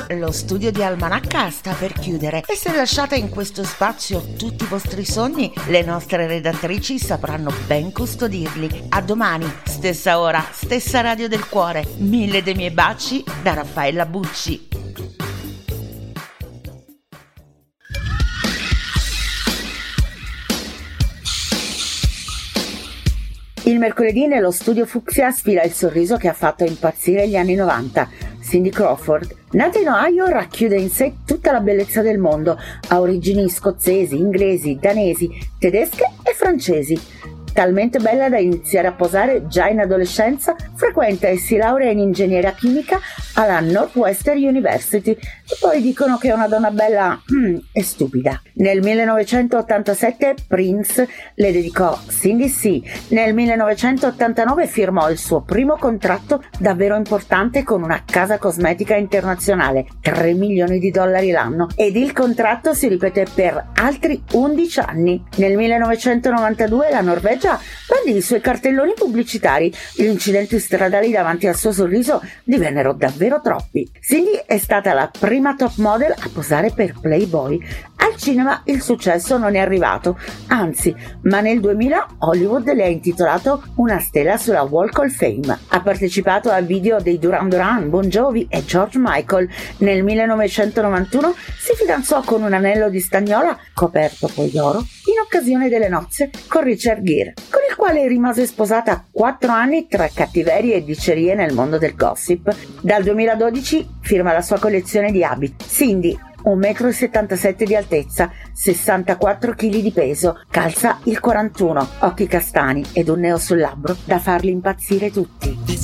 lo studio di Almanacca sta per chiudere e se lasciate in questo spazio tutti i vostri sogni, le nostre redattrici sapranno ben custodirli. A domani, stessa ora, stessa radio del cuore. 1000 dei miei baci da Raffaella Bucci. Il mercoledì nello studio Fucsia sfila il sorriso che ha fatto impazzire gli anni 90. Cindy Crawford, nata in Ohio, racchiude in sé tutta la bellezza del mondo. Ha origini scozzesi, inglesi, danesi, tedesche e francesi. Talmente bella da iniziare a posare già in adolescenza, frequenta e si laurea in ingegneria chimica alla Northwestern University e poi dicono che è una donna bella e stupida. Nel 1987 Prince le dedicò Cindy C. Nel 1989 firmò il suo primo contratto davvero importante con una casa cosmetica internazionale, $3 milioni l'anno, ed il contratto si ripeté per altri 11 anni. Nel 1992 la Norvegia bandì i suoi cartelloni pubblicitari. Gli incidenti stradali davanti al suo sorriso divennero davvero troppi. Cindy è stata la prima top model a posare per Playboy. Al cinema il successo non è arrivato, anzi, ma nel 2000 Hollywood le ha intitolato una stella sulla Walk of Fame. Ha partecipato a video dei Duran Duran, Bon Jovi e George Michael. Nel 1991 si fidanzò con un anello di stagnola, coperto poi d'oro, in occasione delle nozze con Richard Gere, con il quale rimase sposata 4 anni tra cattiverie e dicerie nel mondo del gossip. Dal 2012 firma la sua collezione di abiti. Cindy, 1,77 m di altezza, 64 kg di peso, calza il 41, occhi castani ed un neo sul labbro da farli impazzire tutti.